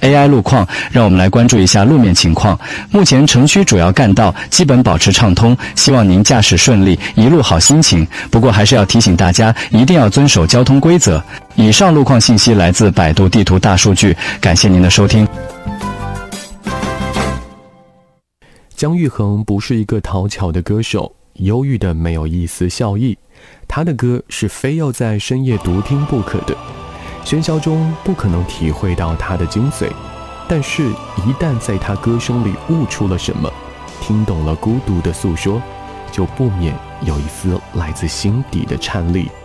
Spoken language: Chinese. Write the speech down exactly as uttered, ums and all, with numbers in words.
A I 路况，让我们来关注一下路面情况。目前城区主要干道基本保持畅通，希望您驾驶顺利，一路好心情。不过还是要提醒大家，一定要遵守交通规则。以上路况信息来自百度地图大数据，感谢您的收听。 姜育恒不是一个讨巧的歌手，忧郁的没有一丝笑意，他的歌是非要在深夜独听不可的，喧嚣中不可能体会到他的精髓，但是一旦在他歌声里悟出了什么，听懂了孤独的诉说，就不免有一丝来自心底的颤栗。